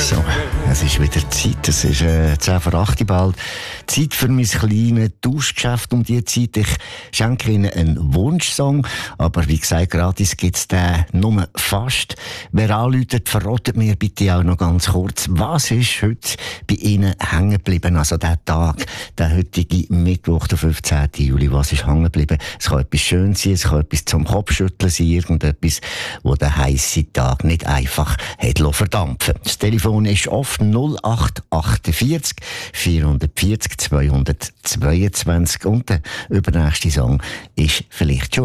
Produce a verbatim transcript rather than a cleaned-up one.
So, es ist wieder Zeit. Es ist äh, zehn vor acht bald. Zeit für mein kleines Tauschgeschäft um diese Zeit. Ich schenke Ihnen einen Wunschsong, aber wie gesagt, gratis gibt es den nur fast. Wer anruft, verratet mir bitte auch noch ganz kurz, was ist heute bei Ihnen hängen geblieben? Also der Tag, der heutige Mittwoch, der fünfzehnten Juli, was ist hängen geblieben? Es kann etwas Schönes sein, es kann etwas zum Kopfschütteln sein, irgendetwas, wo der heisse Tag nicht einfach hat verdampfen. Das Telefon ist oft null acht achtundvierzig vierhundertvierzig zweihundertzweiundzwanzig und der übernächste Song ist vielleicht schon